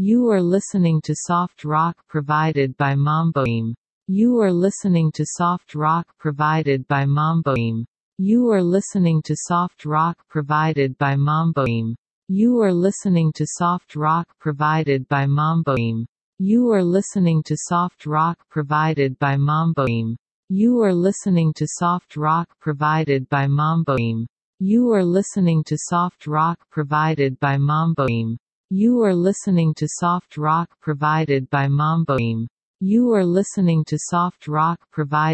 You are listening to soft rock provided by Mamboim. You are listening to soft rock provided by Mamboim. You are listening to soft rock provided by Mamboim. You are listening to soft rock provided by Mamboim. You are listening to soft rock provided by Mamboim. You are listening to soft rock provided by Mamboim. You are listening to soft rock provided by Mamboim. You are listening to soft rock provided by Mamboim. You are listening to soft rock provided